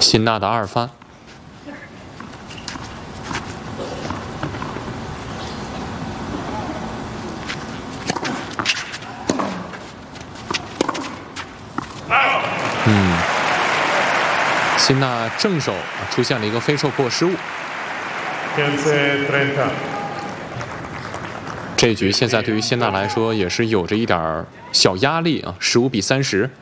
辛纳的二发。辛纳正手出现了一个飞兽破失误。这局现在对于辛纳来说也是有着一点小压力啊，15比30。